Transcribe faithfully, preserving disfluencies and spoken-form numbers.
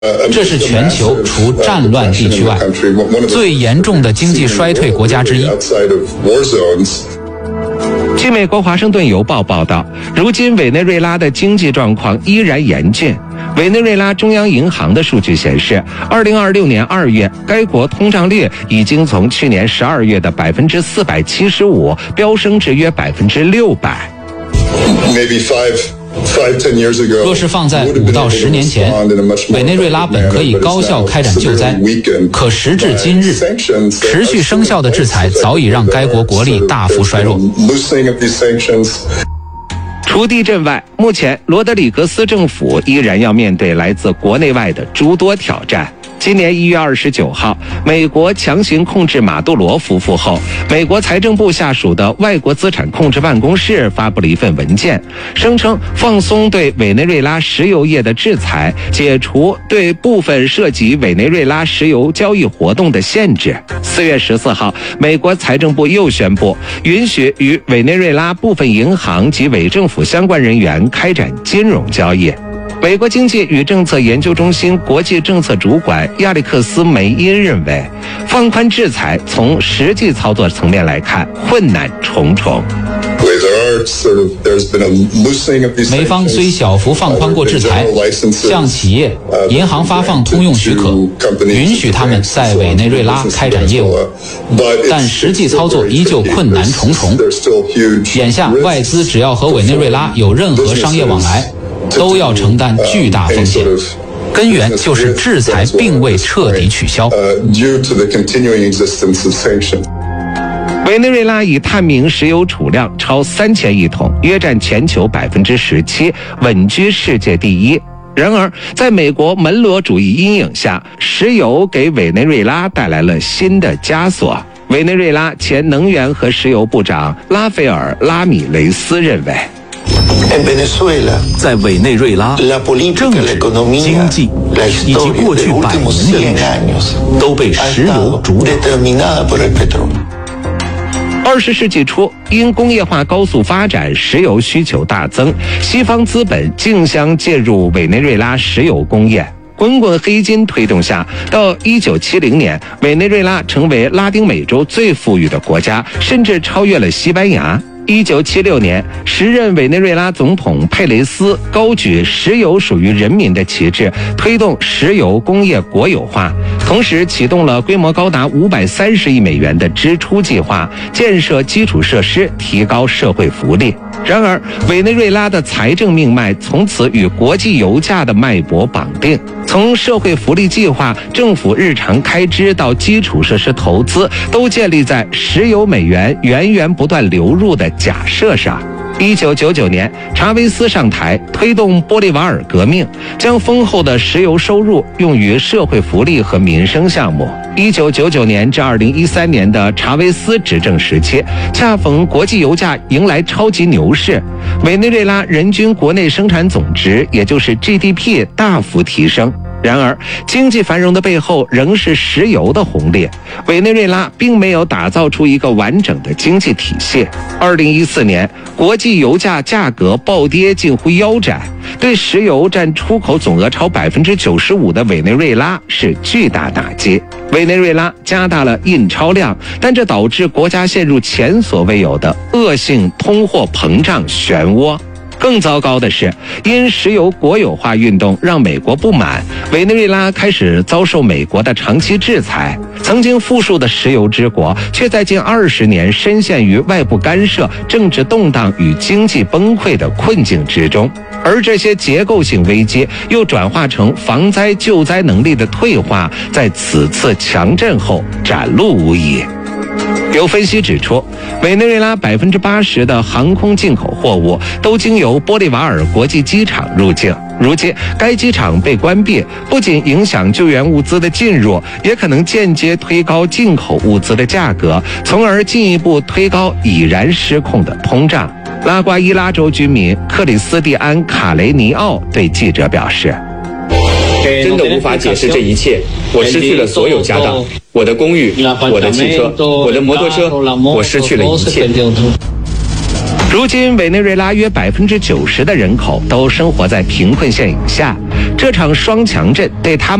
这是全球除战乱地区外最严重的经济衰退国家之一。 据美国《华盛顿邮报》报道，如今委内瑞拉的经济状况依然严峻。委内瑞拉中央银行的数据显示，二零二六年二月，该国通胀率已经从去年十二月的百分之四百七十五飙升至约百分之六百。 若是放在五到十年前，委内瑞拉本可以高效开展救灾，可时至今日，持续生效的制裁早已让该国国力大幅衰弱。 除地震外，目前罗德里格斯政府依然要面对来自国内外的诸多挑战。今年一月二十九号，美国强行控制马杜罗夫妇后，美国财政部下属的外国资产控制办公室发布了一份文件，声称放松对委内瑞拉石油业的制裁，解除对部分涉及委内瑞拉石油交易活动的限制。四月十四号，美国财政部又宣布允许与委内瑞拉部分银行及伪政府相关人员开展金融交易。美国经济与政策研究中心国际政策主管亚历克斯·梅因认为，放宽制裁从实际操作层面来看，困难重重。 美方虽小幅放宽过制裁，向企业、银行发放通用许可，允许他们在委内瑞拉开展业务，但实际操作依旧困难重重。眼下，外资只要和委内瑞拉有任何商业往来，都要承担巨大风险，根源就是制裁并未彻底取消。 委内瑞拉以探明石油储量超三千亿桶，约占全球百分之十七，稳居世界第一。然而，在美国门罗主义阴影下，石油给委内瑞拉带来了新的枷锁。委内瑞拉前能源和石油部长拉斐尔·拉米雷斯认为， 在委内瑞拉，政治、经济以及过去百年的历史都被石油主导。 二十世纪初，因工业化高速发展，石油需求大增，西方资本竞相介入委内瑞拉石油工业。滚滚黑金推动下，到一九七零年，委内瑞拉成为拉丁美洲最富裕的国家，甚至超越了西班牙。一九七六年，时任委内瑞拉总统佩雷斯高举石油属于人民的旗帜，推动石油工业国有化，同时启动了规模高达五百三十亿美元的支出计划，建设基础设施，提高社会福利。然而，委内瑞拉的财政命脉从此与国际油价的脉搏绑定。从社会福利计划、政府日常开支到基础设施投资，都建立在石油美元源源不断流入的假设上。一九九九年，查韦斯上台，推动玻利瓦尔革命，将丰厚的石油收入用于社会福利和民生项目。一九九九年至二零一三年的查韦斯执政时期，恰逢国际油价迎来超级牛市，委内瑞拉人均国内生产总值，也就是 G D P 大幅提升。然而，经济繁荣的背后仍是石油的红利。委内瑞拉并没有打造出一个完整的经济体系。二零一四年，国际油价价格暴跌近乎腰斩，对石油占出口总额超百分之九十五的委内瑞拉是巨大打击。委内瑞拉加大了印钞量，但这导致国家陷入前所未有的恶性通货膨胀漩涡。更糟糕的是，因石油国有化运动让美国不满，委内瑞拉开始遭受美国的长期制裁。曾经富庶的石油之国，却在近二十年深陷于外部干涉、政治动荡与经济崩溃的困境之中。而这些结构性危机又转化成防灾救灾能力的退化，在此次强震后展露无遗。有分析指出，委内瑞拉百分之八十的航空进口货物都经由玻利瓦尔国际机场入境。如今，该机场被关闭，不仅影响救援物资的进入，也可能间接推高进口物资的价格，从而进一步推高已然失控的通胀。拉瓜伊拉州居民克里斯蒂安·卡雷尼奥对记者表示：“ 真的无法解释这一切，我失去了所有家当，我的公寓，我的汽车，我的摩托车，我失去了一切。” 如今，委内瑞拉约百分之九十的人口都生活在贫困线以下，这场双强阵对他们